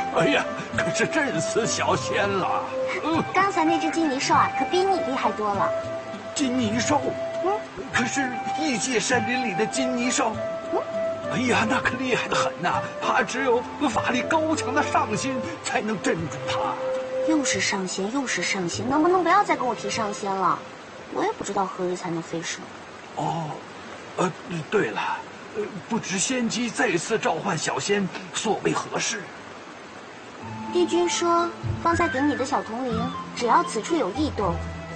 哎呀，可是震死小仙了！ 刚才那只金泥兽啊，可比你厉害多了。 金泥兽？可是异界山林里的金泥兽？哎呀，那可厉害的很呐！他只有法力高强的上仙才能镇住他。 又是上仙，又是上仙，能不能不要再跟我提上仙了？我也不知道何日才能飞升。 哦，对了，不知仙姬再次召唤小仙所为何事？ 帝君说，方才给你的小铜铃，只要此处有异动，